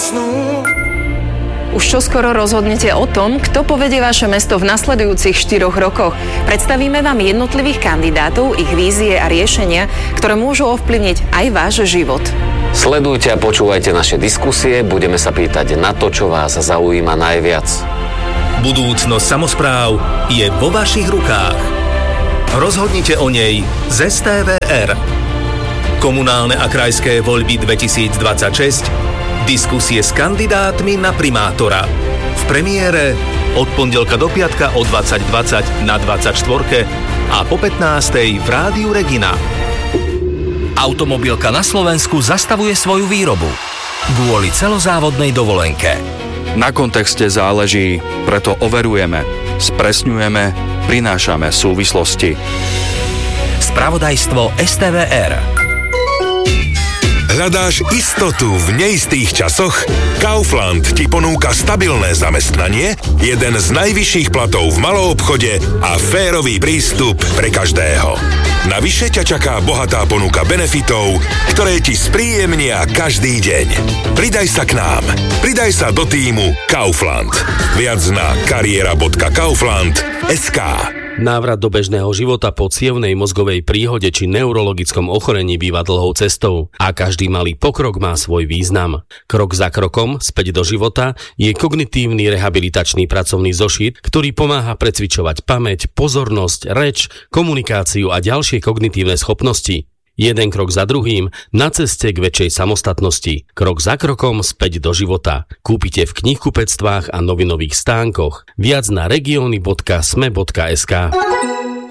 zhasnú. Už čoskoro rozhodnete o tom, kto povedie vaše mesto v nasledujúcich 4 rokoch. Predstavíme vám jednotlivých kandidátov, ich vízie a riešenia, ktoré môžu ovplyvniť aj váš život. Sledujte a počúvajte naše diskusie, budeme sa pýtať na to, čo vás zaujíma najviac. Budúcnosť samospráv je vo vašich rukách. Rozhodnite o nej z STVR. Komunálne a krajské voľby 2026. Diskusie s kandidátmi na primátora. V premiére od pondelka do piatka o 20:20 na 24 a po 15:00 v Rádiu Regina. Automobilka na Slovensku zastavuje svoju výrobu kvôli celozávodnej dovolenke. Na kontexte záleží, preto overujeme, spresňujeme, prinášame súvislosti. Spravodajstvo STVR. Hľadáš istotu v neistých časoch? Kaufland ti ponúka stabilné zamestnanie, jeden z najvyšších platov v maloobchode a férový prístup pre každého. Navyše ťa čaká bohatá ponuka benefitov, ktoré ti spríjemnia každý deň. Pridaj sa k nám. Pridaj sa do tímu Kaufland. Viac na kariera.kaufland.sk. Návrat do bežného života po cievnej mozgovej príhode či neurologickom ochorení býva dlhou cestou a každý malý pokrok má svoj význam. Krok za krokom späť do života je kognitívny rehabilitačný pracovný zošit, ktorý pomáha precvičovať pamäť, pozornosť, reč, komunikáciu a ďalšie kognitívne schopnosti. Jeden krok za druhým na ceste k väčšej samostatnosti. Krok za krokom späť do života. Kúpite v knihkupectvách a novinových stánkoch. Viac na regiony.sme.sk.